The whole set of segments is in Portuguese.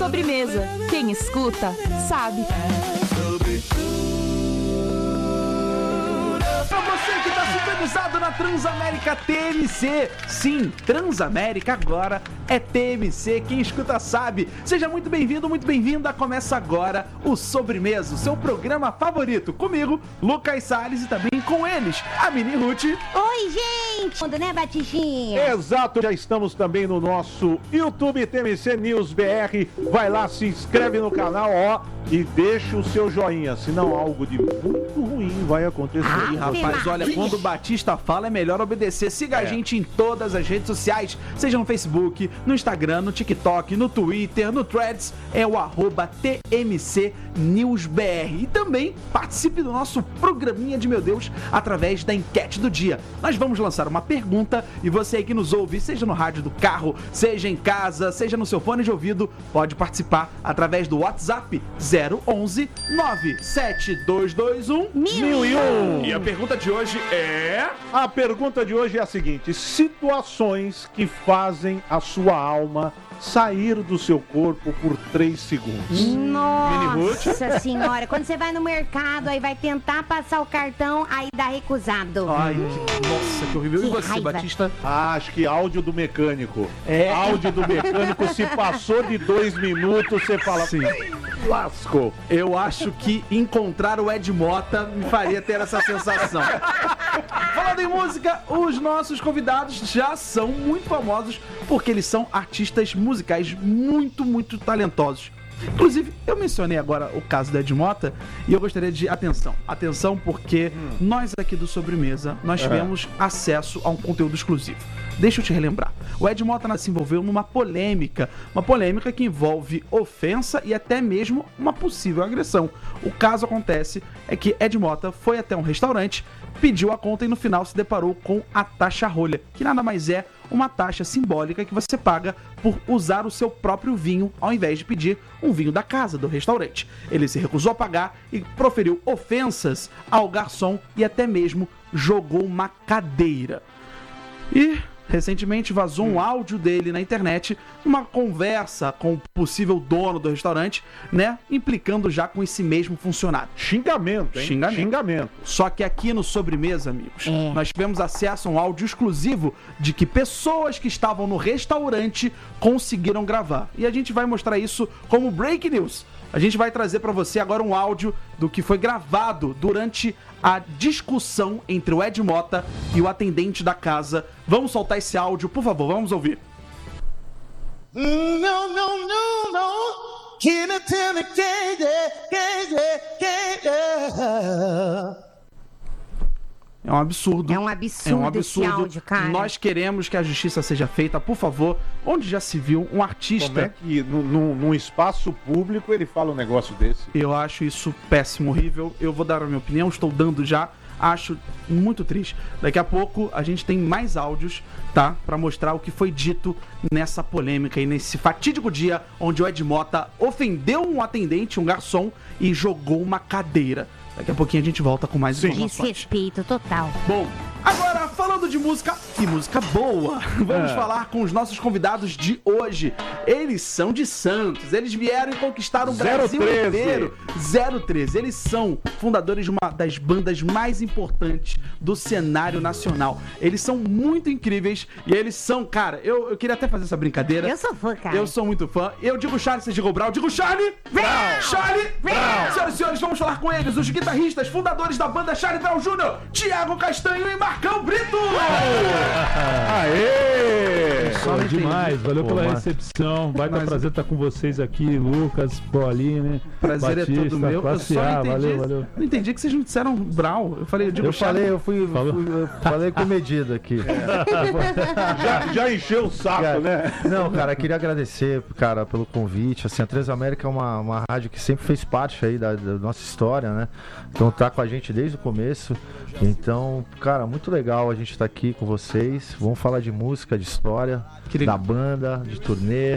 Sobremesa. Quem escuta, sabe. Pra você que tá sintonizado na Transamérica TMC. Sim, Transamérica agora é TMC. Quem escuta sabe. Seja muito bem-vindo, muito bem-vinda. Começa agora o Sobremesa, o seu programa favorito. Comigo, Lucas Salles, e também com eles, a Mini Ruth. Oi, gente! Né, Batidinha? Exato, já estamos também no nosso YouTube TMC News BR. Vai lá, se inscreve no canal, ó, e deixa o seu joinha, senão algo de muito ruim vai acontecer. Ih, rapaz, olha, quando o Batista fala é melhor obedecer. Siga a gente em todas as redes sociais, seja no Facebook, no Instagram, no TikTok, no Twitter, no Threads, é o @TMC News BR. E também participe do nosso programinha de meu Deus através da enquete do dia. Nós vamos lançar uma pergunta e você aí que nos ouve, seja no rádio do carro, seja em casa, seja no seu fone de ouvido, pode participar através do WhatsApp 011 97221 1001. E a pergunta de hoje é... A pergunta de hoje é a seguinte: situações que fazem a sua alma sair do seu corpo por 3 segundos. Nossa senhora, quando você vai no mercado, aí vai tentar passar o cartão, aí dá recusado. Ai, nossa, que horrível. E você, raiva. Batista? Acho que áudio do mecânico. É. Áudio do mecânico, se passou de 2 minutos, você fala, Sim. lascou. Eu acho que encontrar o Ed Mota me faria ter essa sensação. Falando em música, os nossos convidados já são muito famosos porque eles são artistas musicais muito, muito talentosos. Inclusive, eu mencionei agora o caso do Ed Mota e eu gostaria de atenção porque nós aqui do Sobremesa, nós tivemos acesso a um conteúdo exclusivo. Deixa eu te relembrar. O Ed Mota se envolveu numa polêmica que envolve ofensa e até mesmo uma possível agressão. O caso acontece é que Ed Mota foi até um restaurante, pediu a conta e no final se deparou com a taxa rolha, que nada mais é uma taxa simbólica que você paga por usar o seu próprio vinho ao invés de pedir um vinho da casa, do restaurante. Ele se recusou a pagar e proferiu ofensas ao garçom e até mesmo jogou uma cadeira. E recentemente vazou um áudio dele na internet, uma conversa com o possível dono do restaurante, né? Implicando já com esse mesmo funcionário. Xingamento, hein? Xingamento. Só que aqui no Sobremesa, amigos, nós tivemos acesso a um áudio exclusivo de que pessoas que estavam no restaurante conseguiram gravar. E a gente vai mostrar isso como Break News. A gente vai trazer pra você agora um áudio do que foi gravado durante a discussão entre o Ed Mota e o atendente da casa. Vamos soltar esse áudio, por favor, vamos ouvir. No. É um absurdo. É um absurdo esse áudio, cara. Nós queremos que a justiça seja feita, por favor. Onde já se viu um artista... Como é que num espaço público ele fala um negócio desse? Eu acho isso péssimo, horrível. Eu vou dar a minha opinião, estou dando já. Acho muito triste. Daqui a pouco a gente tem mais áudios, tá? Pra mostrar o que foi dito nessa polêmica e nesse fatídico dia onde o Ed Mota ofendeu um atendente, um garçom, e jogou uma cadeira. Daqui a pouquinho a gente volta com mais informações. Desrespeito total. Bom, agora falando de música, e música boa, vamos falar com os nossos convidados de hoje. Eles são de Santos, eles vieram e conquistaram o Brasil inteiro. 013, eles são fundadores de uma das bandas mais importantes do cenário nacional. Eles são muito incríveis e eles são, cara, eu queria até fazer essa brincadeira. Eu sou fã, cara. Eu sou muito fã. Eu digo Charlie, você diga Brown. Eu digo Charlie Brown. Charlie Brown. Senhoras e senhores, vamos falar com eles, os guitarristas, fundadores da banda Charlie Brown Jr., Thiago Castanho e Marcão Brito. Aê! Pô, demais, valeu pela recepção. Vai dar prazer estar com vocês aqui, Lucas, Pauline. Prazer Batista, é todo meu. Eu só não entendi. Valeu. Não entendi que vocês não disseram Brown. Eu falei, eu digo Charlie. Eu falei com medida aqui. Já encheu o saco, né? Não, cara, queria agradecer, cara, pelo convite. Assim, a Transamérica é uma rádio que sempre fez parte aí da nossa história, né? Então tá com a gente desde o começo. Então, cara, muito legal a gente estar aqui com vocês. Vamos falar de música, de história, da banda, de turnê,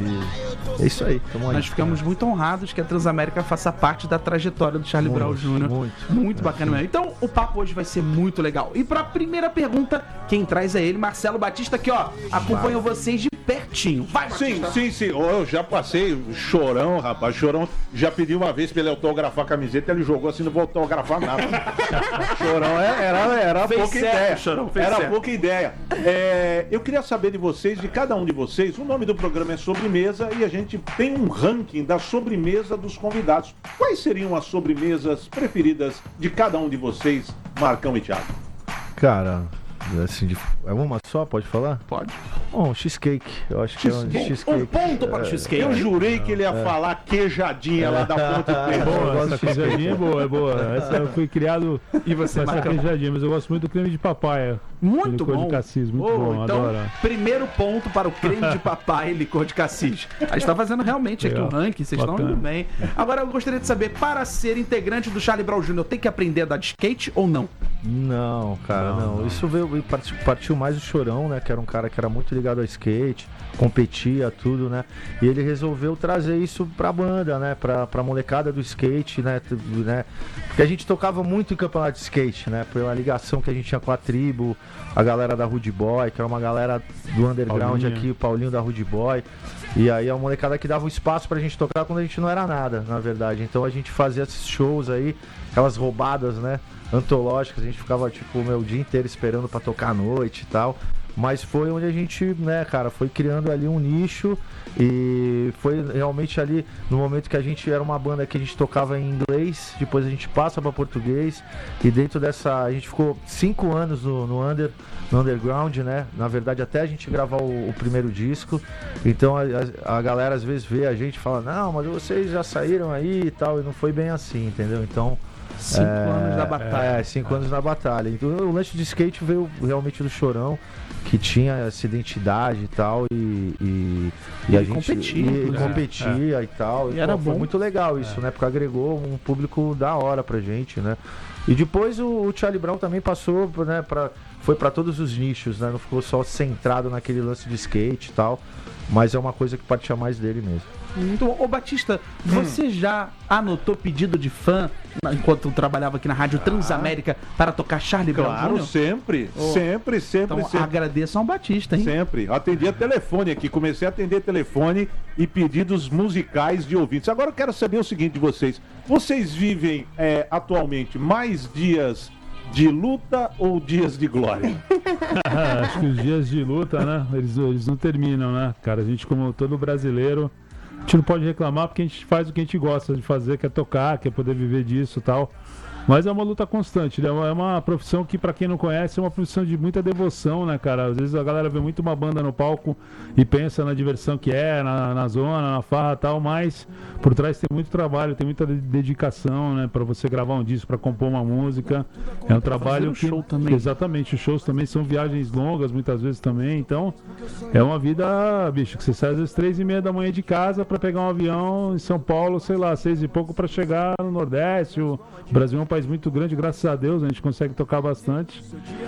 É isso aí, tamo aí. Nós ficamos muito honrados que a Transamérica faça parte da trajetória do Charlie Brown Jr. Muito bacana mesmo. Então, o papo hoje vai ser muito legal. E pra primeira pergunta, quem traz é ele, Marcelo Batista, que acompanha vocês de pertinho. Vai, Batista. Sim. Eu já passei o Chorão, rapaz. O Chorão já pediu uma vez pra ele autografar a camiseta, ele jogou assim, não vou autografar nada. Chorão era pouca ideia. Chorão, pouca ideia. Eu queria saber de vocês, de cada um de vocês, o nome do programa é Sobremesa e a gente tem um ranking da sobremesa dos convidados. Quais seriam as sobremesas preferidas de cada um de vocês, Marcão e Thiago? Cara, assim, é uma só? Pode falar? Pode. Bom, cheesecake. Eu acho que é um cheesecake. Um ponto para o cheesecake. Eu jurei que ele ia falar queijadinha lá da Ponte Preta. Boa, essa queijadinha é boa. Essa eu fui criado e você, com essa queijadinha, mas eu gosto muito do creme de papaya. Muito bom. Licor de cassis, muito bom, então, adoro. Primeiro ponto para o creme de papai e licor de cassis. A gente tá fazendo realmente aqui um ranking, vocês estão indo bem. Agora eu gostaria de saber, para ser integrante do Charlie Brown Jr., tem que aprender a dar de skate ou não? Não, cara, não. Isso partiu mais do Chorão, né? Que era um cara que era muito ligado ao skate, competia, tudo, né? E ele resolveu trazer isso pra banda, né? Pra molecada do skate, né? Porque a gente tocava muito em campeonato de skate, né? Pela ligação que a gente tinha com a tribo, a galera da Rude Boy, que era uma galera do underground aqui, o Paulinho da Rude Boy. E aí a molecada que dava um espaço pra gente tocar quando a gente não era nada, na verdade. Então a gente fazia esses shows aí, aquelas roubadas, né? Antológicas, a gente ficava tipo o dia inteiro esperando pra tocar à noite e tal. Mas foi onde a gente, né, cara, foi criando ali um nicho e foi realmente ali no momento que a gente era uma banda que a gente tocava em inglês, depois a gente passa para português e dentro dessa, a gente ficou 5 anos no underground, né, na verdade até a gente gravar o primeiro disco. Então a galera às vezes vê a gente e fala, não, mas vocês já saíram aí e tal, e não foi bem assim, entendeu? Então 5 anos na batalha. 5 anos na batalha. Então o lance de skate veio realmente do Chorão, que tinha essa identidade e tal, e a gente competia e tal. E era foi bom. Muito legal isso, né? Porque agregou um público da hora pra gente, né? E depois o Charlie Brown também passou, né, foi pra todos os nichos, né? Não ficou só centrado naquele lance de skate e tal, mas é uma coisa que partia mais dele mesmo. Muito bom. Ô Batista, você já anotou pedido de fã enquanto trabalhava aqui na Rádio Transamérica para tocar Charlie Brown Jr.? Claro, sempre. Então agradeço ao Batista, hein? Sempre. Atendia telefone aqui, comecei a atender telefone e pedidos musicais de ouvintes. Agora eu quero saber o seguinte de vocês. Vocês vivem atualmente mais dias de luta ou dias de glória? Acho que os dias de luta, né? Eles não terminam, né? Cara, a gente, como todo brasileiro, a gente não pode reclamar porque a gente faz o que a gente gosta de fazer, que é tocar, que é poder viver disso e tal. Mas é uma luta constante, né? É uma profissão que, pra quem não conhece, é uma profissão de muita devoção, né, cara? Às vezes a galera vê muito uma banda no palco e pensa na diversão que é, na zona, na farra e tal, mas por trás tem muito trabalho, tem muita dedicação, né? Pra você gravar um disco, pra compor uma música. É um trabalho que... show também. Exatamente, os shows também são viagens longas, muitas vezes também, então é uma vida, bicho, que você sai às vezes 3h30 da manhã de casa pra pegar um avião em São Paulo, sei lá, 6 e pouco pra chegar no Nordeste. O Brasil é um país muito grande, graças a Deus, a gente consegue tocar bastante,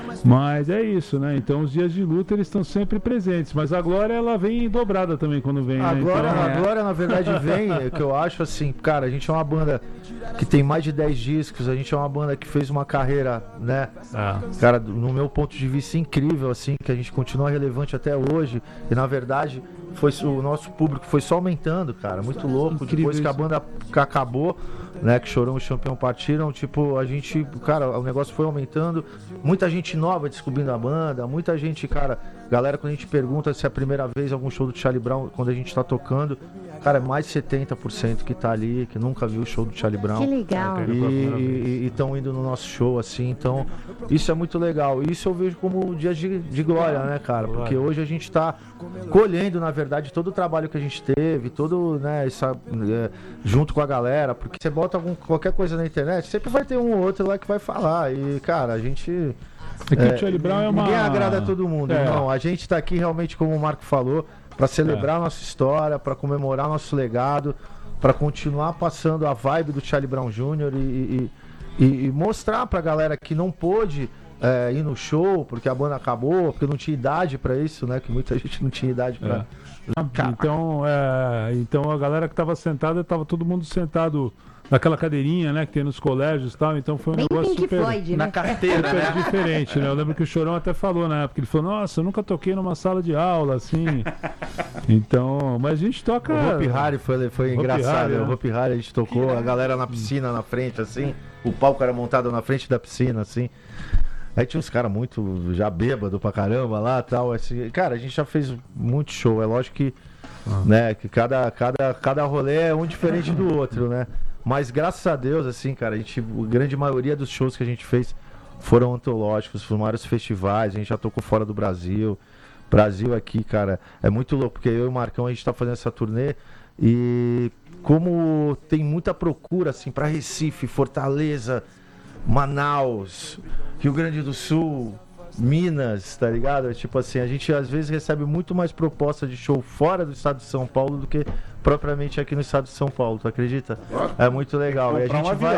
mas é isso, né? Então os dias de luta eles estão sempre presentes, mas a glória ela vem dobrada também quando vem, a né? glória na verdade vem, que eu acho assim, cara, a gente é uma banda que tem mais de 10 discos, a gente é uma banda que fez uma carreira, né? Cara, no meu ponto de vista incrível, assim, que a gente continua relevante até hoje, e na verdade o nosso público foi só aumentando, cara, muito louco. Incrível. Depois que a banda acabou, né, que Chorão e o Champião partiram, tipo, a gente, cara, o negócio foi aumentando, muita gente nova descobrindo a banda, muita gente, cara, galera, quando a gente pergunta se é a primeira vez algum show do Charlie Brown, quando a gente tá tocando, cara, é mais de 70% que tá ali, que nunca viu o show do Charlie Brown. Que legal. E estão indo no nosso show, assim, então, isso é muito legal. Isso eu vejo como dias de glória, né, cara, porque hoje a gente tá colhendo, na verdade, todo o trabalho que a gente teve, todo, né, junto com a galera, porque você bota qualquer coisa na internet, sempre vai ter um ou outro lá que vai falar, e, cara, a gente... É que o Charlie Brown é uma... Ninguém agrada a todo mundo, não. A gente tá aqui realmente, como o Marco falou, para celebrar a nossa história, para comemorar nosso legado, para continuar passando a vibe do Charlie Brown Jr. e mostrar pra galera que não pôde ir no show, porque a banda acabou, porque não tinha idade pra isso, né? Que muita gente não tinha idade pra... Então a galera que tava sentada, tava todo mundo sentado naquela cadeirinha, né, que tem nos colégios e tal, então foi um Bem negócio Pink super, Floyd, né? Na carteira, super né? diferente, né? Eu lembro que o Chorão até falou na época, ele falou, nossa, eu nunca toquei numa sala de aula, assim. Então, mas a gente toca... O Hopi Hari foi engraçado, Hari, né? o Hopi Hari a gente tocou, a galera na piscina na frente, assim, o palco era montado na frente da piscina, assim. Aí tinha uns caras muito já bêbado pra caramba lá e tal, assim. Cara, a gente já fez muito show, é lógico que, né, que cada rolê é um diferente do outro, né? Mas graças a Deus, assim, cara, a grande maioria dos shows que a gente fez foram antológicos, foram vários festivais, a gente já tocou fora do Brasil. Brasil aqui, cara, é muito louco, porque eu e o Marcão, a gente tá fazendo essa turnê e como tem muita procura, assim, pra Recife, Fortaleza, Manaus, Rio Grande do Sul, Minas, tá ligado? Tipo assim, a gente às vezes recebe muito mais proposta de show fora do estado de São Paulo do que propriamente aqui no estado de São Paulo, tu acredita? É muito legal. E a gente vai...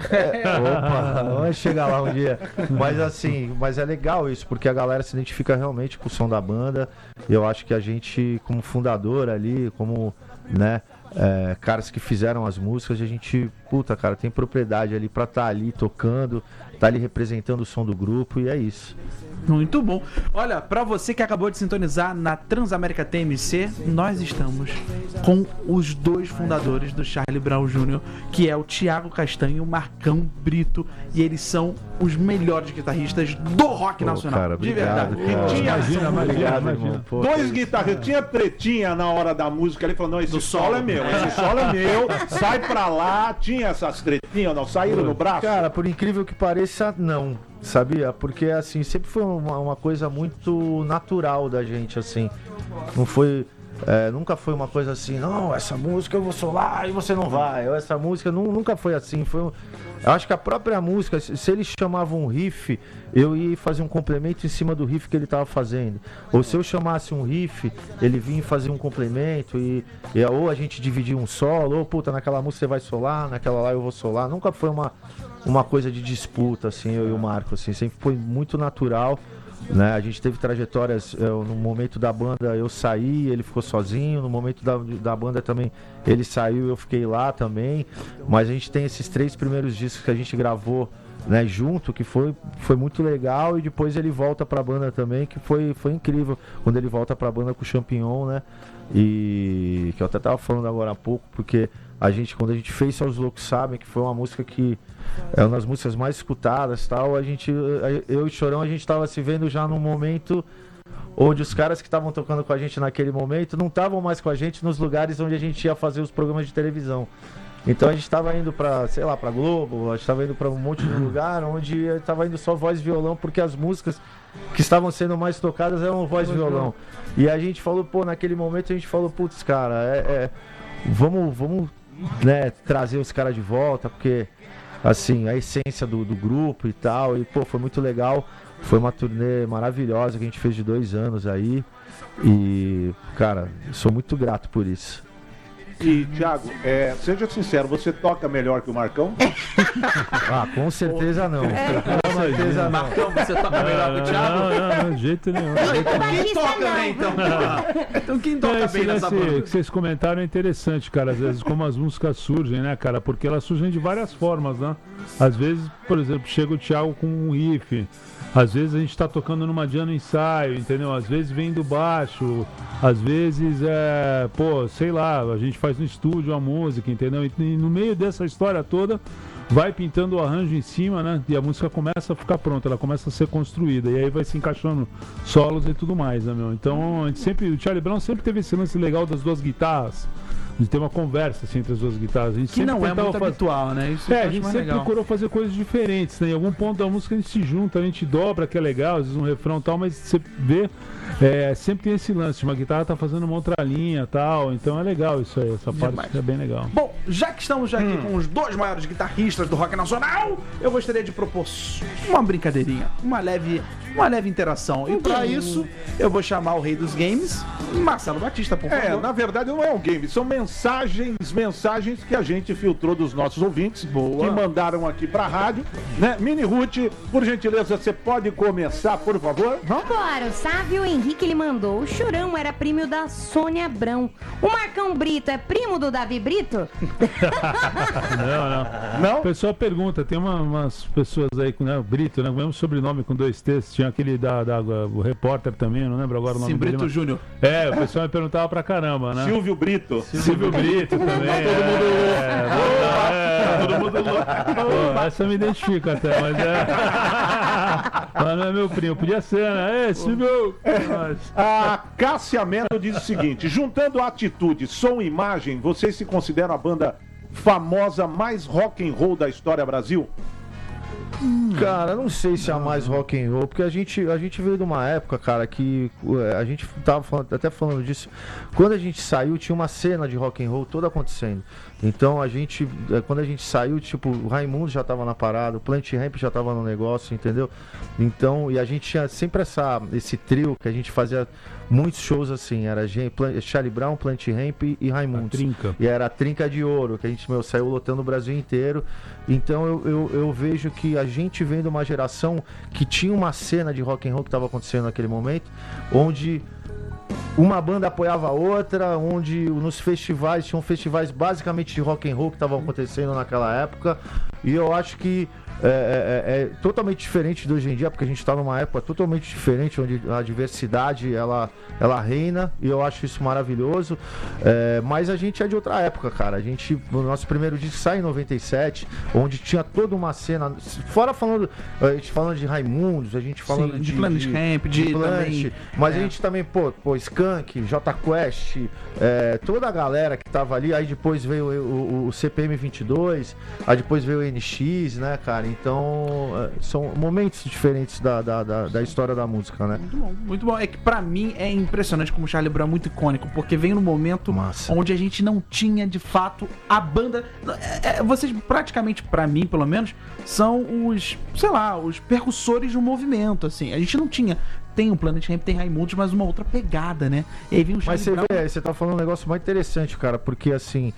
Opa, vamos chegar lá um dia. Mas assim, mas é legal isso, porque a galera se identifica realmente com o som da banda. E eu acho que a gente, como fundador ali, como, né, caras que fizeram as músicas, a gente, puta, cara, tem propriedade ali pra estar ali tocando, tá ali representando o som do grupo, e é isso. Muito bom. Olha, pra você que acabou de sintonizar na Transamérica TMC, nós estamos com os dois fundadores do Charlie Brown Jr., que é o Thiago Castanho e o Marcão Brito, e eles são os melhores guitarristas do rock nacional. Cara, de obrigado, verdade. cara. Imagina. Pô, Dois guitarristas, tinha tretinha na hora da música, ele falou, não, esse solo é meu, sai pra lá, tinha essas tretinhas, não, saíram no braço? Cara, por incrível que pareça, não, sabia? Porque, assim, sempre foi uma coisa muito natural da gente, assim, não foi... nunca foi uma coisa assim, não, essa música eu vou solar e você não vai, ou essa música nunca foi assim, eu acho que a própria música, se ele chamava um riff, eu ia fazer um complemento em cima do riff que ele estava fazendo, ou se eu chamasse um riff, ele vinha fazer um complemento ou a gente dividia um solo, ou puta, naquela música você vai solar, naquela lá eu vou solar, nunca foi uma coisa de disputa, assim, eu e o Marco, assim, sempre foi muito natural. Né? A gente teve trajetórias, no momento da banda eu saí, ele ficou sozinho, no momento da banda também ele saiu e eu fiquei lá também, mas a gente tem esses 3 primeiros discos que a gente gravou, né, junto, que foi muito legal, e depois ele volta pra banda também, que foi incrível, quando ele volta pra banda com o Champignon, né, e que eu até tava falando agora há pouco, porque quando a gente fez Só os Loucos Sabem, que foi uma música que é uma das músicas mais escutadas, tal, eu e o Chorão, a gente tava se vendo já num momento onde os caras que estavam tocando com a gente naquele momento não estavam mais com a gente nos lugares onde a gente ia fazer os programas de televisão. Então a gente tava indo pra, sei lá, pra Globo, a gente tava indo pra um monte de lugar onde tava indo só voz e violão, porque as músicas que estavam sendo mais tocadas eram voz e violão. E a gente falou, naquele momento a gente falou, putz, cara, vamos, né, trazer os caras de volta, porque, assim, a essência do grupo e tal, e, foi muito legal. Foi uma turnê maravilhosa que a gente fez de 2 anos aí, e, cara, sou muito grato por isso. E, Thiago, seja sincero, você toca melhor que o Marcão? Com certeza não. Com certeza não. Marcão, você toca melhor que o Thiago? Não, de jeito nenhum. Então quem toca, né, então? Então quem toca bem nessa banda? Que vocês comentaram é interessante, cara, às vezes como as músicas surgem, né, cara, porque elas surgem de várias formas, né? Às vezes, por exemplo, chega o Thiago com um riff, às vezes a gente tá tocando numa jam no ensaio, entendeu? Às vezes vem do baixo, às vezes sei lá, a gente faz no estúdio a música, entendeu? E no meio dessa história toda, vai pintando o arranjo em cima, né? E a música começa a ficar pronta, ela começa a ser construída, e aí vai se encaixando solos e tudo mais, né, meu? Então, o Charlie Brown sempre teve esse lance legal das 2 guitarras, de ter uma conversa assim, entre as 2 guitarras. A gente que não é muito habitual, né? Isso a gente sempre procurou fazer coisas diferentes, né? Em algum ponto da música a gente se junta, a gente dobra, que é legal, às vezes um refrão e tal, mas você vê, sempre tem esse lance, uma guitarra tá fazendo uma outra linha e tal, então é legal isso aí, essa parte é bem legal. Bom, já que estamos aqui com os 2 maiores guitarristas do rock nacional, eu gostaria de propor uma brincadeirinha, uma leve uma leve interação. E pra isso, eu vou chamar o rei dos games, Marcelo Batista, por favor. Na verdade não é um game, são mensagens que a gente filtrou dos nossos ouvintes, que mandaram aqui pra rádio, né? Mini Ruth, por gentileza, você pode começar, por favor? Vambora, o Sávio Henrique ele mandou. O Chorão era primo da Sônia Abrão. O Marcão Brito é primo do Davi Brito? Não? O pessoal pergunta, tem umas pessoas aí com o Brito, né? O mesmo sobrenome com 2 T's. Tinha aquele o repórter também, não lembro agora o nome dele. Brito Júnior. O pessoal me perguntava pra caramba, né? Silvio Brito. Silvio Brito também. Todo mundo louco. Essa eu me identifico até, mas mas não é meu primo. Podia ser, né? Silvio! A Cássia Melo diz o seguinte: juntando a atitude, som e imagem, vocês se consideram a banda famosa mais rock and roll da história Brasil? Cara, não sei se é a mais rock and roll, porque a gente veio de uma época, cara, que a gente tava até falando disso. Quando a gente saiu, tinha uma cena de rock and roll toda acontecendo. Então quando a gente saiu, tipo, o Raimundo já tava na parada, o Plant Ramp já tava no negócio, entendeu? Então, e a gente tinha sempre esse trio que a gente fazia muitos shows assim, era Charlie Brown, Plant Ramp e Raimundo. E era a trinca de ouro, que a gente saiu lotando o Brasil inteiro. Então eu vejo que a gente vem de uma geração que tinha uma cena de rock and roll que estava acontecendo naquele momento, onde uma banda apoiava a outra, onde nos festivais, tinham festivais basicamente de rock and roll que estavam acontecendo naquela época. E eu acho que é totalmente diferente de hoje em dia, porque a gente está numa época totalmente diferente, onde a diversidade ela reina, e eu acho isso maravilhoso. Mas a gente é de outra época, cara. O nosso primeiro disco sai em 97, onde tinha toda uma cena, fora a gente falando de Raimundos, a gente falando de Planet Ramp, de também, mas a gente também, Skank, J Quest, toda a galera que tava ali. Aí depois veio o CPM 22, aí depois veio o NX, né, cara? Então, são momentos diferentes da história da música, né? Muito bom, muito bom. É que pra mim é impressionante como o Charlie Brown é muito icônico, porque veio no momento onde a gente não tinha, de fato, a banda... Vocês, praticamente, pra mim, pelo menos, são os percussores do movimento, assim. A gente não tinha... Tem o Planet Ramp, tem Raimundos, mas uma outra pegada, né? E aí vem o Charlie Brown... Mas você tá falando um negócio mais interessante, cara, porque, assim...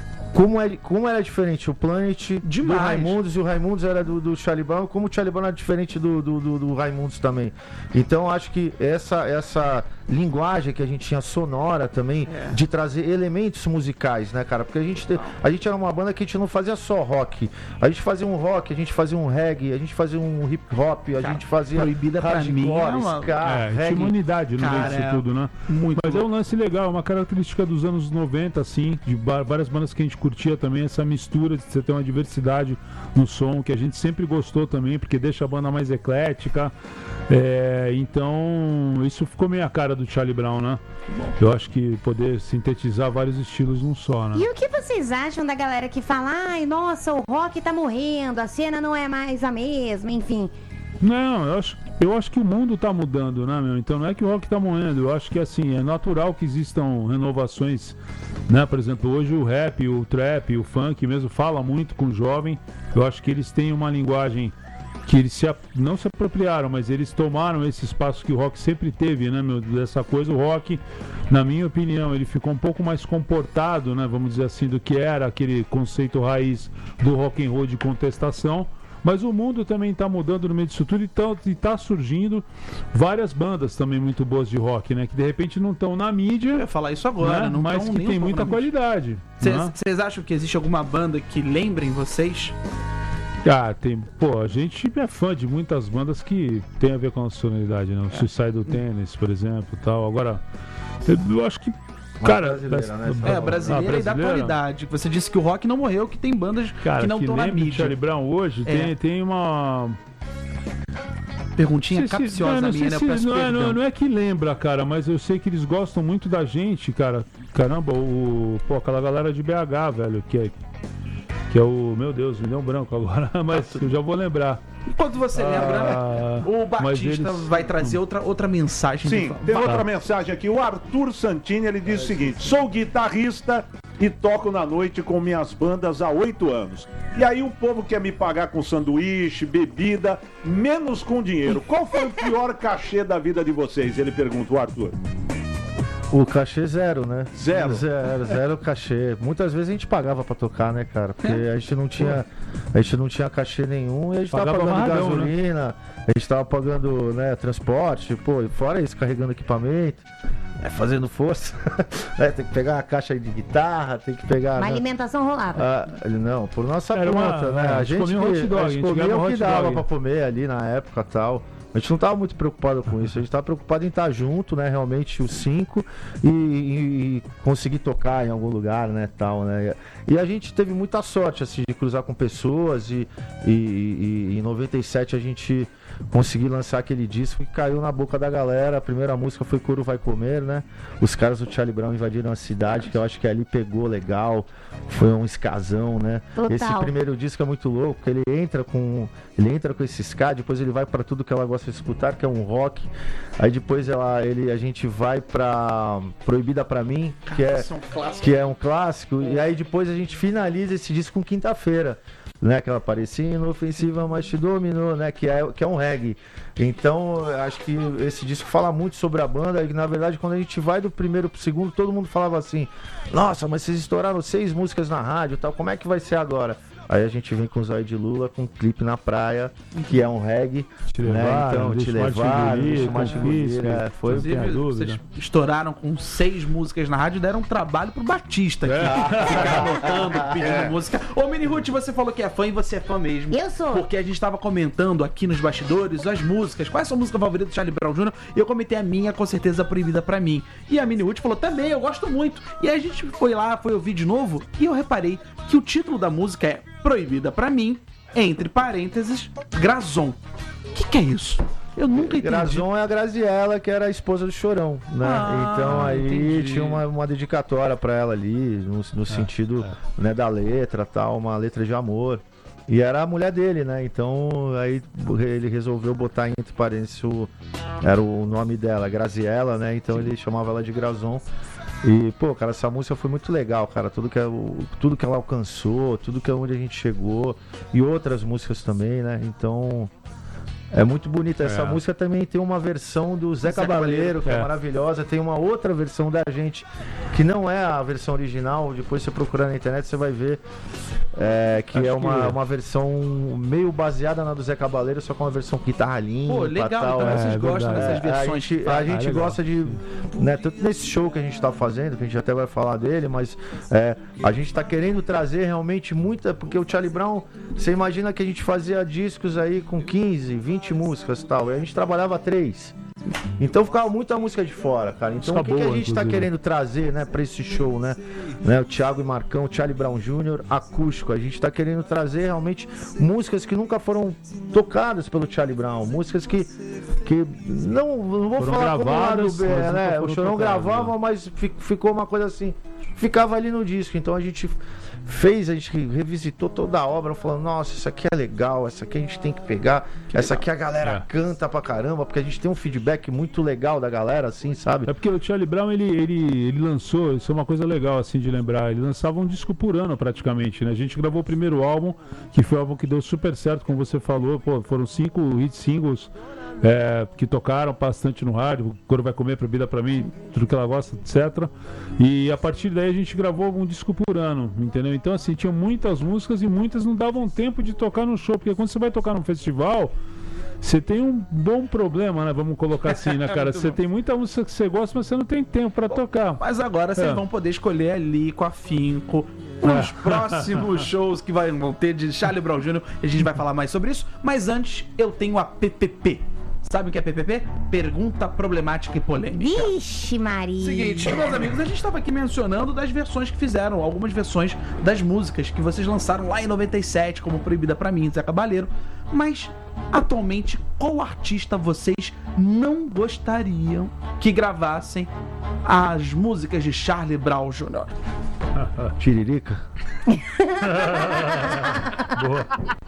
Como era diferente o Planet do Raimundos, e o Raimundos era do Charlie Brown, como o Charlie Brown era diferente do Raimundos também. Então acho que essa linguagem que a gente tinha sonora também, de trazer elementos musicais, né, cara? Porque a gente era uma banda que a gente não fazia só rock. A gente fazia um rock, a gente fazia um reggae, a gente fazia um hip hop, a gente fazia Proibida pra mim, tinha uma unidade no meio disso tudo, né? Mas é um lance legal, uma característica dos anos 90, assim, de várias bandas que a gente curtia também, essa mistura de você ter uma diversidade no som, que a gente sempre gostou também, porque deixa a banda mais eclética. Então, isso ficou meio a cara do Charlie Brown, né? Eu acho que poder sintetizar vários estilos num só, né? E o que vocês acham da galera que fala, ai, nossa, o rock tá morrendo, a cena não é mais a mesma, enfim... Não, eu acho que o mundo tá mudando, né, meu? Então não é que o rock tá morrendo, eu acho que, assim, é natural que existam renovações, né? Por exemplo, hoje o rap, o trap, o funk mesmo fala muito com o jovem. Eu acho que eles têm uma linguagem que eles não se apropriaram, mas eles tomaram esse espaço que o rock sempre teve, né, meu? Dessa coisa, o rock, na minha opinião, ele ficou um pouco mais comportado, né? Vamos dizer assim, do que era aquele conceito raiz do rock and roll de contestação. Mas o mundo também está mudando no meio disso tudo, e está surgindo várias bandas também muito boas de rock, né? Que de repente não estão na mídia. Eu ia falar isso agora, né? Não mas que tem muita qualidade. Vocês acham que existe alguma banda que lembrem vocês? Tem. Pô, a gente é fã de muitas bandas que tem a ver com a nossa sonoridade, né? O Suicidal Tennis, por exemplo, tal. Agora, eu acho que cara, brasileira e da atualidade. Você disse que o rock não morreu, que tem bandas que não estão na mídia. Charlie Brown hoje tem uma perguntinha capciosa minha, né? Não é que lembra, cara, mas eu sei que eles gostam muito da gente, cara. Caramba, aquela galera de BH, velho, que é o... Meu Deus, me deu um branco agora, mas eu já vou lembrar. Enquanto você lembra, o Batista vai trazer outra mensagem. Sim, tem outra mensagem aqui. O Arthur Santini, ele diz o seguinte: sou guitarrista e toco na noite com minhas bandas há 8 anos. E aí o povo quer me pagar com sanduíche, bebida, menos com dinheiro. Qual foi o pior cachê da vida de vocês? Ele pergunta, o Arthur. O cachê zero, né? Zero? Zero cachê. Muitas vezes a gente pagava pra tocar, né, cara? Porque a gente não tinha cachê nenhum e a gente tava pagando amarradão, gasolina, né? a gente tava pagando, né, transporte, pô, e fora isso, carregando equipamento, fazendo força. Tem que pegar uma caixa de guitarra, tem que pegar... Uma alimentação rolava. Não, por nossa Era conta, né? a gente comia hot dog, a gente comia ganhava o que hot dava dog. pra comer ali na época e tal. A gente não estava muito preocupado com isso, a gente estava preocupado em estar junto, né, realmente os 5 e conseguir tocar em algum lugar, né, tal, né. E a gente teve muita sorte, assim, de cruzar com pessoas e em 97 a gente conseguiu lançar aquele disco que caiu na boca da galera. A primeira música foi Couro Vai Comer, né, os caras do Charlie Brown invadiram a cidade, que eu acho que ali pegou legal, foi um escazão, né. Total. Esse primeiro disco é muito louco, porque ele entra com esse ska, depois ele vai para tudo que ela gosta de escutar, que é um rock. Aí depois a gente vai pra Proibida Pra Mim, que é um clássico. E aí depois a gente finaliza esse disco com Quinta-feira, né? Que ela parecia inofensiva, mas te dominou, né? Que é um reggae. Então, acho que esse disco fala muito sobre a banda. E na verdade, quando a gente vai do primeiro pro segundo, todo mundo falava assim: nossa, mas vocês estouraram 6 músicas na rádio, tal, como é que vai ser agora? Aí a gente vem com o Zóio de Lula, com um clipe na praia, que é um reggae, Te né? levaram, Então, Deixa te Mais Te levaram, Engolir, Deixa Mais Te Confisca. Engolir, foi Inclusive, tenho dúvida. vocês estouraram com 6 músicas na rádio e deram um trabalho pro Batista aqui. Ficar anotando, pedindo música. Ô, Mini Ruth, você falou que é fã e você é fã mesmo. Eu sou. Porque a gente tava comentando aqui nos bastidores as músicas. Qual é a sua música favorita do Charlie Brown Jr.? E eu comentei a minha, com certeza, Proibida Pra Mim. E a Mini Ruth falou também, eu gosto muito. E aí a gente foi lá, foi ouvir de novo e eu reparei que o título da música é Proibida Pra Mim, entre parênteses, Grazon. O que é isso? Eu nunca entendi. Grazon é a Graziella, que era a esposa do Chorão, né? Então aí entendi. tinha uma dedicatória pra ela ali, no sentido né, da letra, tal, uma letra de amor. E era a mulher dele, né? Então aí ele resolveu botar entre parênteses era o nome dela, Graziella, né? Então ele chamava ela de Grazon. E, pô, cara, essa música foi muito legal, cara. Tudo que ela alcançou, tudo que onde a gente chegou. E outras músicas também, né? Então, é muito bonita. Essa música também tem uma versão do Zé Cabaleiro, que é maravilhosa. Tem uma outra versão da gente, que não é a versão original. Depois você procurar na internet, você vai ver. Que é uma versão meio baseada na do Zé Cabaleiro, só com uma versão guitarra limpa. Pô, legal, tal, então vocês gostam verdade. dessas versões. A gente legal. gosta de, né, tanto nesse show que a gente tá fazendo, que a gente até vai falar dele, mas a gente tá querendo trazer realmente muita, porque o Charlie Brown, você imagina que a gente fazia discos aí com 15, 20 músicas e tal, e a gente trabalhava 3. Então ficava muita música de fora, cara. Então o que a gente tá querendo trazer, né, pra esse show, né? O Thiago e Marcão, o Charlie Brown Jr., acústico. A gente tá querendo trazer realmente músicas que nunca foram tocadas pelo Charlie Brown. Músicas que não vou Foram falar como lado gravadas, B, mas né? nunca O foram Chorão tocadas, gravava, né? mas ficou uma coisa assim. Ficava ali no disco. Então a gente revisitou toda a obra, falando, nossa, isso aqui é legal, essa aqui a gente tem que pegar, essa aqui a galera canta pra caramba, porque a gente tem um feedback muito legal da galera, assim, sabe? É porque o Charlie Brown, ele lançou, isso é uma coisa legal, assim, de lembrar, ele lançava um disco por ano, praticamente, né? A gente gravou o primeiro álbum, que foi um álbum que deu super certo, como você falou, pô, foram 5 hit singles, que tocaram bastante no rádio, Couro Vai Comer, Proibida Pra Mim, tudo que ela gosta, etc. E a partir daí a gente gravou um disco por ano, entendeu? Então, assim, tinha muitas músicas e muitas não davam tempo de tocar no show, porque quando você vai tocar num festival, você tem um bom problema, né? Vamos colocar assim, né, cara? Você tem muita música que você gosta, mas você não tem tempo pra tocar. Mas agora vocês vão poder escolher ali com afinco os próximos shows que vão ter de Charlie Brown Jr. A gente vai falar mais sobre isso. Mas antes, eu tenho a PPP. Sabe o que é PPP? Pergunta Problemática e Polêmica. Vixe, Maria. Seguinte, meus amigos, a gente estava aqui mencionando das versões que fizeram, algumas versões das músicas que vocês lançaram lá em 97, como Proibida Pra Mim, Zé Cabaleiro. Mas, atualmente, qual artista vocês não gostariam que gravassem as músicas de Charlie Brown Jr.? Tiririca? Boa.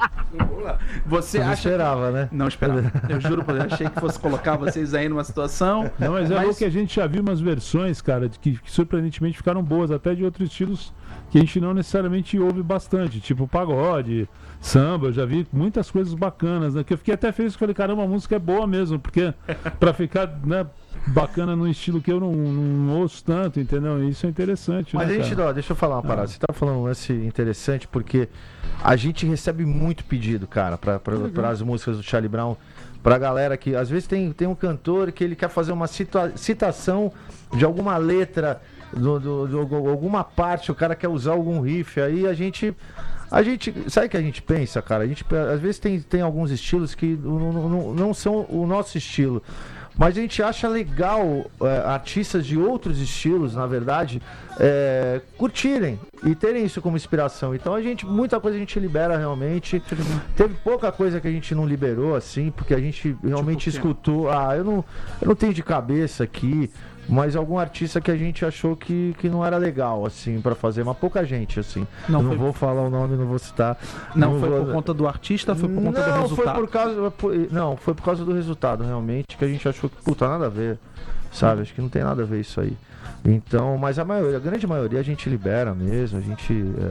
Você Você não acha... esperava, né? Não esperava. Eu juro por Deus, achei que fosse colocar vocês aí numa situação. Não, mas é louco que a gente já viu umas versões, cara, que surpreendentemente ficaram boas, até de outros estilos que a gente não necessariamente ouve bastante, tipo pagode, samba, eu já vi muitas coisas bacanas, né? Que eu fiquei até feliz que falei, caramba, a música é boa mesmo, porque pra ficar, né, bacana num estilo que eu não ouço tanto, entendeu? Isso é interessante, Mas né, a gente, cara? ó, deixa eu falar uma parada. Você tá falando um lance interessante porque a gente recebe muito pedido, cara, para as músicas do Charlie Brown, pra galera que às vezes tem um cantor que ele quer fazer uma citação de alguma letra, de alguma parte, o cara quer usar algum riff, aí a gente sabe o que a gente pensa, cara? A gente às vezes tem alguns estilos que não são o nosso estilo. Mas a gente acha legal artistas de outros estilos, na verdade, curtirem e terem isso como inspiração. Então muita coisa a gente libera realmente. Teve pouca coisa que a gente não liberou, assim, porque a gente realmente escutou. Eu não tenho de cabeça aqui, mas algum artista que a gente achou que não era legal, assim, pra fazer, mas pouca gente, assim. Não, Eu não vou falar o nome, não vou citar. Não foi por conta do artista, foi por conta do resultado? Foi por causa do resultado, realmente, que a gente achou que, puta, nada a ver, sabe? Acho que não tem nada a ver isso aí. Então, mas a grande maioria a gente libera mesmo, a gente...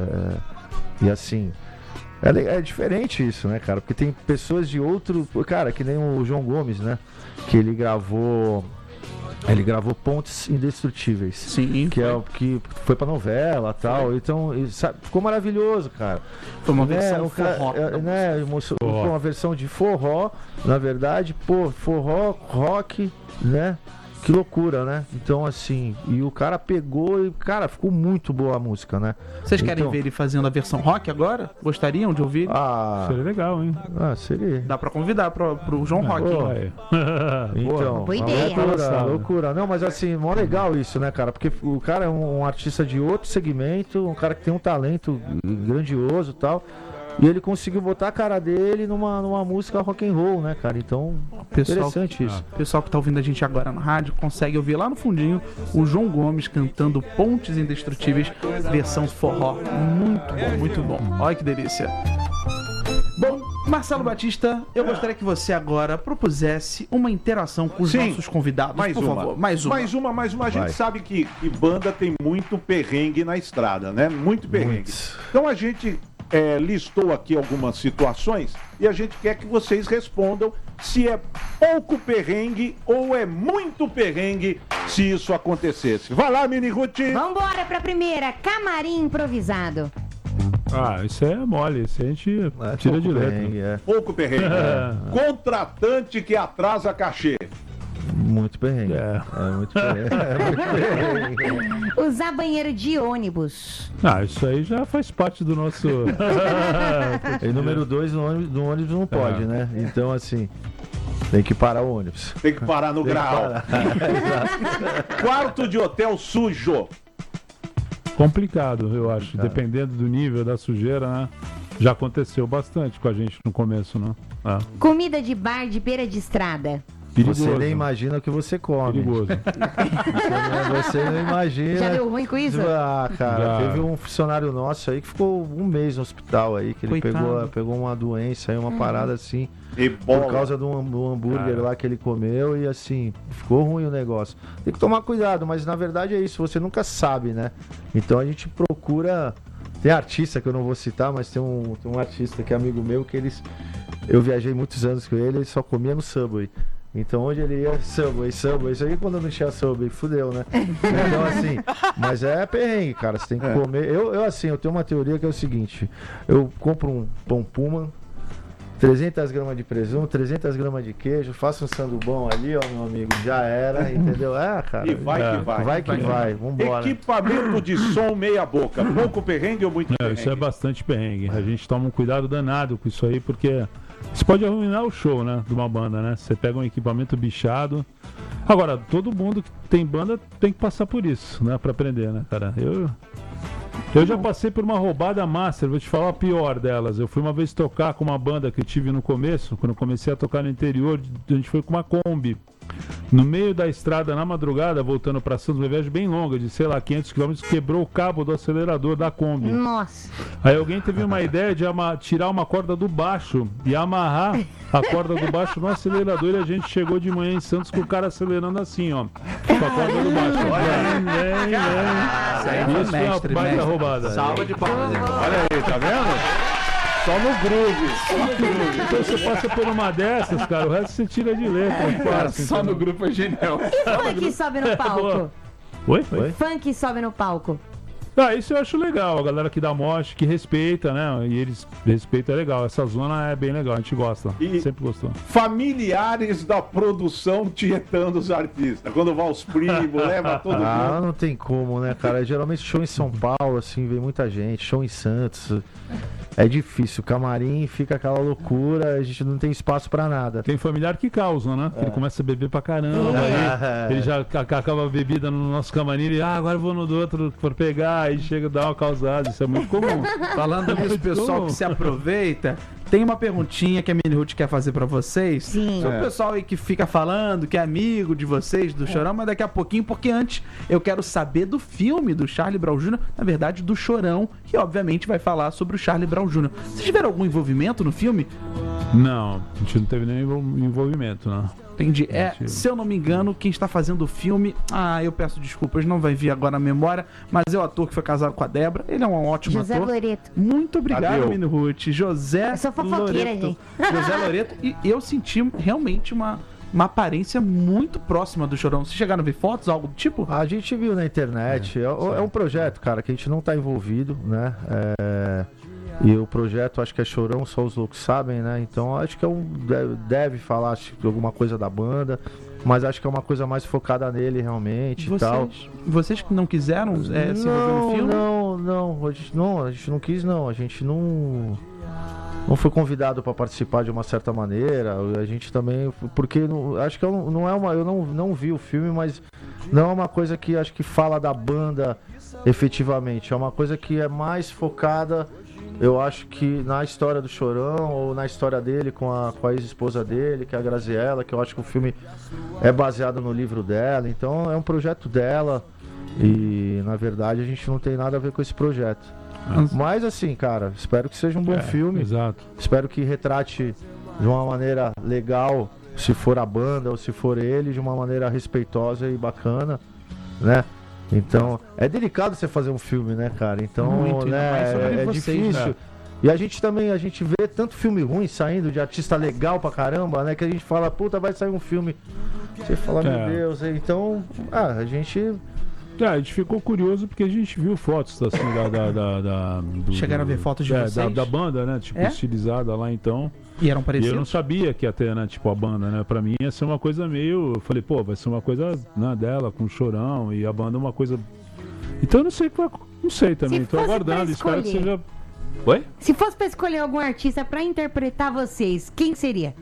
e assim... É diferente isso, né, cara? Porque tem pessoas de outro... Cara, que nem o João Gomes, né? Que ele gravou Pontes Indestrutíveis. Sim. Que foi pra novela e tal. Então, sabe, ficou maravilhoso, cara. Foi uma versão forró. Foi uma versão de forró, na verdade, forró, rock, né? Que loucura, né? Então, assim, e o cara pegou e, cara, ficou muito boa a música, né? Vocês querem ver ele fazendo a versão rock agora? Gostariam de ouvir? Seria legal, hein? Seria. Dá pra convidar pro João Rock. Então, boa ideia. Loucura. Não, mas assim, mó legal isso, né, cara? Porque o cara é um artista de outro segmento, um cara que tem um talento grandioso e tal. E ele conseguiu botar a cara dele numa música rock and roll, né, cara? Então, interessante isso. O pessoal que tá ouvindo a gente agora na rádio consegue ouvir lá no fundinho o João Gomes cantando Pontes Indestrutíveis, versão forró. Muito bom, muito bom. Olha que delícia. Bom, Marcelo Batista, eu gostaria que você agora propusesse uma interação com os nossos convidados, por favor. Mais uma. A gente sabe que banda tem muito perrengue na estrada, né? Muito perrengue. Então a gente listou aqui algumas situações e a gente quer que vocês respondam se é pouco perrengue ou é muito perrengue se isso acontecesse. Vai lá, Mini Ruth! Vambora pra primeira, camarim improvisado. Isso é mole, isso a gente tira de letra. Pouco perrengue. Contratante que atrasa cachê. Muito perrengue. Muito perrengue. Usar banheiro de ônibus. Isso aí já faz parte do nosso... E número 2, no ônibus não pode, né? Então, assim, tem que parar o ônibus. Tem que parar no grau. Quarto de hotel sujo. Complicado, eu acho. Dependendo do nível da sujeira, né? Já aconteceu bastante com a gente no começo, né? Comida de bar de beira de estrada. Perigoso. Você nem imagina o que você come. Perigoso. Você não imagina. Já deu ruim com isso? Cara, teve um funcionário nosso aí que ficou um mês no hospital aí, que ele pegou uma doença aí, uma parada assim, por causa do hambúrguer lá que ele comeu e assim, ficou ruim o negócio. Tem que tomar cuidado, mas na verdade é isso, você nunca sabe, né? Então a gente procura... Tem artista que eu não vou citar, mas tem um artista que é amigo meu que eu viajei muitos anos com ele só comia no Subway. Então onde ele ia, Subway, isso aí quando não tinha Subway, fudeu, né? Então assim, mas é perrengue, cara, você tem que comer. Eu tenho uma teoria que é o seguinte, eu compro um pão Puma, 300 gramas de presunto, 300 gramas de queijo, faço um sandubão ali, ó, meu amigo, já era, entendeu? Cara. E vai que vai. Vai que vai, vambora. Equipamento de som meia boca, pouco perrengue ou muito perrengue? Isso é bastante perrengue. A gente toma um cuidado danado com isso aí, porque isso pode arruinar o show, né, de uma banda, né? Você pega um equipamento bichado. Agora, todo mundo que tem banda tem que passar por isso, né, pra aprender, né, cara? Eu já passei por uma roubada master, vou te falar a pior delas. Eu fui uma vez tocar com uma banda que eu tive no começo, quando eu comecei a tocar no interior, a gente foi com uma Kombi. No meio da estrada, na madrugada, voltando pra Santos, uma viagem bem longa, de sei lá, 500 km, quebrou o cabo do acelerador da Kombi. Nossa. Aí alguém teve uma ideia de tirar uma corda do baixo e amarrar a corda do baixo no acelerador, e a gente chegou de manhã em Santos com o cara acelerando assim, ó, com a corda do baixo. Isso aí foi Isso é mestre, uma baita mestre. roubada. Salva de palmas. Olha aí, tá vendo? Só no groove. Então você passa por uma dessas, cara, o resto você tira de letra. Cara, fácil, só no entendeu? grupo é genial. E funk sobe no palco? Oi? Funk sobe no palco. Ah, isso eu acho legal, a galera que dá moche, que respeita, né? E eles respeitam, é legal. Essa zona é bem legal, a gente gosta. E- Sempre gostou. Familiares da produção tietando os artistas. Quando vai os primos, leva todo Ah, mundo. não tem como, né, cara? Geralmente show em São Paulo, assim, vem muita gente. Show em Santos. É difícil. O camarim fica aquela loucura, a gente não tem espaço pra nada. Tem familiar que causa, né? Ele começa a beber pra caramba, aí ele já acaba a bebida no nosso camarim, ele, agora eu vou no do outro por pegar, aí chega a dar uma causada, isso é muito comum. Falando nisso, pessoal que se aproveita, tem uma perguntinha que a Mini Ruth quer fazer pra vocês. Sim. Sobre o pessoal aí que fica falando, que é amigo de vocês, do Chorão, mas daqui a pouquinho, porque antes eu quero saber do filme do Charlie Brown Jr., na verdade do Chorão, que obviamente vai falar sobre o Charlie Brown Jr. Vocês tiveram algum envolvimento no filme? Não, a gente não teve nenhum envolvimento, né? Entendi. Mentira. Se eu não me engano, quem está fazendo o filme. Eu peço desculpas, não vai vir agora na memória, mas é o ator que foi casado com a Débora. Ele é um ótimo José ator. Loreto. Muito obrigado, Adeus. Mini Ruth. José Eu sou fofoqueira, Loreto. gente. José Loreto. E eu senti realmente uma aparência muito próxima do Chorão. Vocês chegaram a ver fotos, algo do tipo? A gente viu na internet, é um projeto, cara, que a gente não tá envolvido, né? E o projeto, acho que é Chorão, só os loucos sabem, né? Então acho que deve falar acho, que alguma coisa da banda, mas acho que é uma coisa mais focada nele realmente e tal. Vocês que não quiseram se envolver no filme? A gente não quis, não. A gente não foi convidado para participar de uma certa maneira. A gente também, porque acho que eu não vi o filme, mas não é uma coisa que acho que fala da banda efetivamente. É uma coisa que é mais focada, eu acho que na história do Chorão ou na história dele com a ex-esposa dele, que é a Graziella, que eu acho que o filme é baseado no livro dela. Então é um projeto dela e na verdade a gente não tem nada a ver com esse projeto. Mas assim, cara, espero que seja um bom filme. Exato. Espero que retrate de uma maneira legal, se for a banda ou se for ele, de uma maneira respeitosa e bacana, né? Então, é delicado você fazer um filme, né, cara? Então, Muito, ainda mais sobre é vocês, difícil. né? E a gente também, vê tanto filme ruim saindo de artista legal pra caramba, né? Que a gente fala, puta, vai sair um filme. Você fala, meu Deus, então, a gente... A gente ficou curioso porque a gente viu fotos assim Chegaram a ver fotos de vocês? Da banda, né? Tipo, estilizada lá então. E eram E eu parecidos? não sabia que ia ter, né? Tipo, a banda, né? Pra mim ia ser uma coisa meio. Eu falei, pô, vai ser uma coisa, né, dela, com o Chorão e a banda uma coisa. Então eu não sei qual. Não sei também. Se Tô fosse aguardando, pra espero que escolher. seja. Oi? Se fosse pra escolher algum artista pra interpretar vocês, quem seria?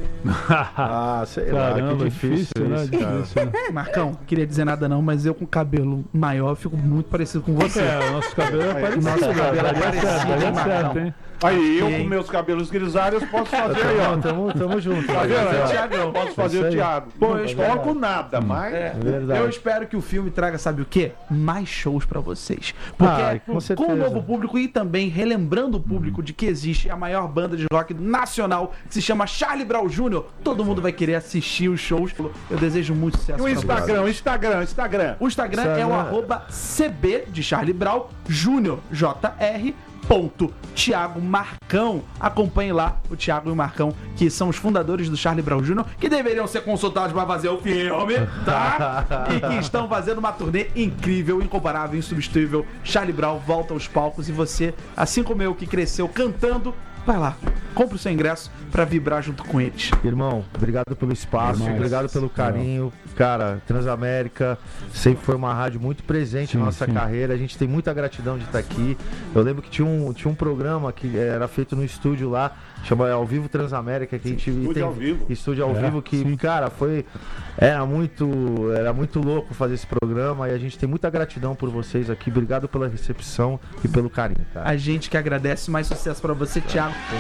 sei lá, Caramba, que difícil né? isso, cara. Difícil, né? Marcão, queria dizer nada não, mas eu com cabelo maior fico muito parecido com você. O nosso cabelo é parecido. Nosso cabelo é Daria parecido, certo, daria hein, certo, Marcão? hein? Aí eu com meus cabelos grisalhos posso fazer aí, ó. Tamo junto. Tá vendo? Thiago. Tiagão, posso fazer Isso o aí. Thiago. Pô, eu espero- coloco nada, mas... Verdade. Eu espero que o filme traga, sabe o quê? Mais shows pra vocês. Porque Com certeza. com o novo público e também relembrando o público de que existe a maior banda de rock nacional, que se chama Charlie Brown Jr., todo mundo vai querer assistir os shows. Eu desejo muito sucesso E o pra vocês. Instagram. O Instagram é o @CB de Charlie Brown Jr. JR. Thiago Marcão. Acompanhe lá o Thiago e o Marcão, que são os fundadores do Charlie Brown Jr., que deveriam ser consultados para fazer o filme, tá? E que estão fazendo uma turnê incrível, incomparável, insubstituível. Charlie Brown volta aos palcos e você, assim como eu que cresceu cantando, vai lá, compra o seu ingresso pra vibrar junto com eles. Irmão, obrigado pelo espaço, obrigado pelo carinho. Cara, Transamérica sempre foi uma rádio muito presente na nossa carreira. A gente tem muita gratidão de estar aqui. Eu lembro que tinha um programa que era feito no estúdio lá, chama Ao Vivo Transamérica, que a gente Estúdio ao Vivo. Estúdio ao Vivo, que, cara, era muito louco fazer esse programa e a gente tem muita gratidão por vocês aqui. Obrigado pela recepção e pelo carinho, cara. A gente que agradece, mais sucesso pra você, Thiago, mais sucesso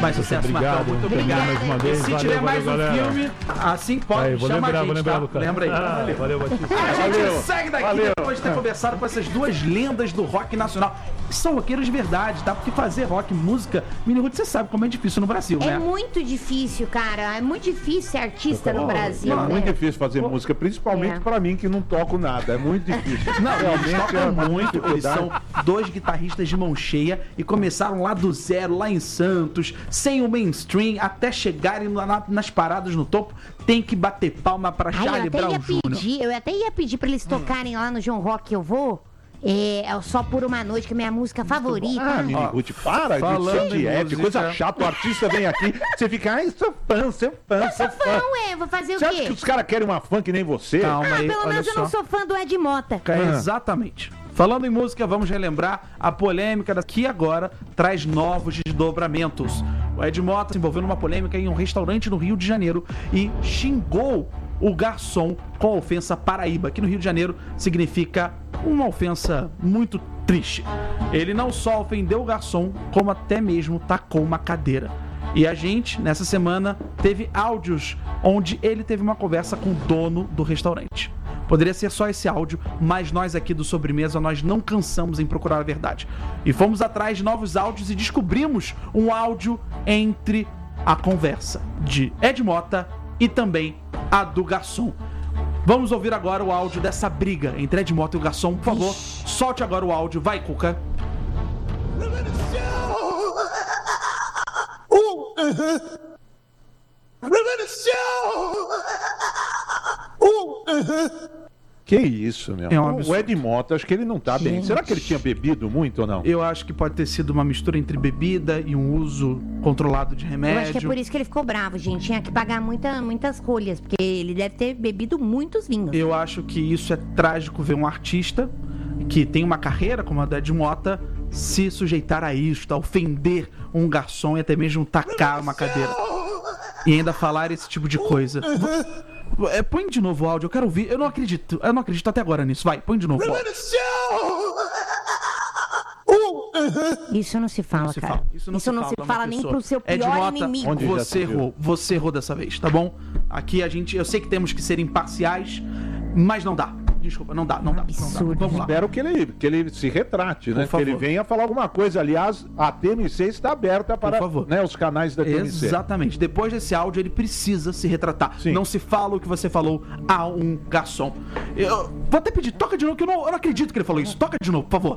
Sucesso, Marcão. Obrigado. Muito obrigado. Mais uma E vez. se Valeu, tiver valeu, mais um galera. filme, assim pode Aí, vou chamar lembrar, a gente, vou lembrar, tá? Lucas. Lembra aí. Valeu, Batista. A gente Valeu. segue daqui Valeu. depois de ter conversado com essas duas lendas do rock nacional. São roqueiros de verdade, tá? Porque fazer rock, música, Mini Ruth, você sabe como é difícil no Brasil, É né? muito difícil, cara. É muito difícil ser artista no Brasil. É né? muito difícil fazer música, principalmente É. pra mim que não toco nada. É muito difícil. Não, eles tocam é uma muito, eles dificuldade. são dois guitarristas de mão cheia e começaram lá do zero, lá em Santos, sem o mainstream, até chegarem nas paradas no topo, tem que bater palma pra Ai, Charlie Brown Jr. eu até ia pedir pra eles tocarem lá no João Rock que eu vou. É Só por uma noite, que é minha música favorita. Ah, Mini Ruth, para de falando ser em diete, música- coisa chata. O artista vem aqui, você fica, ai, sou fã, sou fã, sou fã. Não, vou fazer o Você acha quê? que os caras querem uma fã que nem você? Calma aí, Pelo olha menos eu só. não sou fã do Ed Mota. Exatamente. Falando em música, vamos relembrar a polêmica que agora traz novos desdobramentos. O Ed Mota se envolveu numa polêmica em um restaurante no Rio de Janeiro e xingou o garçom com a ofensa Paraíba, que no Rio de Janeiro significa uma ofensa muito triste. Ele não só ofendeu o garçom, como até mesmo tacou uma cadeira. E a gente, nessa semana, teve áudios onde ele teve uma conversa com o dono do restaurante. Poderia ser só esse áudio, mas nós aqui do Sobremesa, nós não cansamos em procurar a verdade. E fomos atrás de novos áudios e descobrimos um áudio entre a conversa de Ed Mota e também a do garçom. Vamos ouvir agora o áudio dessa briga entre Ed Mota e o garçom. Por favor, solte agora o áudio. Vai, Cuca. Que isso, meu. É um O absurdo. Ed Mota, acho que ele não tá bem. Gente. Será que ele tinha bebido muito ou não? Eu acho que pode ter sido uma mistura entre bebida e um uso controlado de Eu remédio. acho que é por isso que ele ficou bravo, gente. Tinha que pagar muitas rolhas, porque ele deve ter bebido muitos vinhos. Eu acho que isso é trágico ver um artista que tem uma carreira como a da Ed Mota se sujeitar a isto, a ofender um garçom e até mesmo tacar uma cadeira. E ainda falar esse tipo de coisa. Põe de novo o áudio, eu quero ouvir. Eu não acredito até agora nisso. Vai, põe de novo o áudio. Isso não se fala, Não se cara. fala. Isso não se fala nem pessoa. pro seu Ed pior Mota, inimigo. onde- já Você se viu. errou. Você errou dessa vez, tá bom? Aqui a gente... Eu sei que temos que ser imparciais, mas não dá. Desculpa, não dá. Absurdo. Vamos lá. Espero que ele se retrate, né? Por favor. Que ele venha falar alguma coisa. Aliás, a TMC está aberta para Por favor. né, os canais da TMC. Exatamente. Depois desse áudio, ele precisa se retratar. Sim. Não se fala o que você falou a um garçom. Eu vou até pedir, toca de novo, que eu não acredito que ele falou isso. Toca de novo, por favor.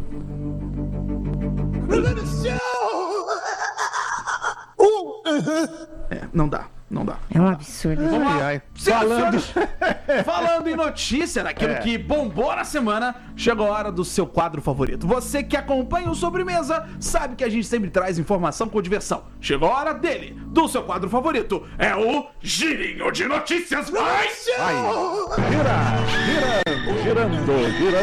Não dá. É um absurdo. Ai, ai. Falando em notícia, daquilo que bombou na semana, chegou a hora do seu quadro favorito. Você que acompanha o Sobremesa sabe que a gente sempre traz informação com diversão. Chegou a hora dele, do seu quadro favorito. É o Girinho de Notícias. Vai! Girando.